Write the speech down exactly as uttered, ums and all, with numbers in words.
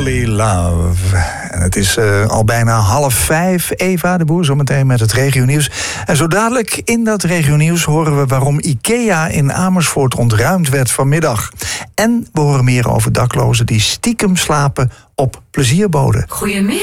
Only Love. En het is uh, al bijna half vijf. Eva de Boer zometeen met het regionieuws. En zo dadelijk in dat regionieuws horen we waarom IKEA in Amersfoort ontruimd werd vanmiddag. En we horen meer over daklozen die stiekem slapen op plezierboden. Goedemiddag.